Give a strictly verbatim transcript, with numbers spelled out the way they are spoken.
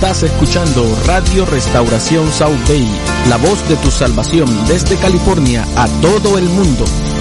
Estás escuchando Radio Restauración South Bay, la voz de tu salvación desde California a todo el mundo.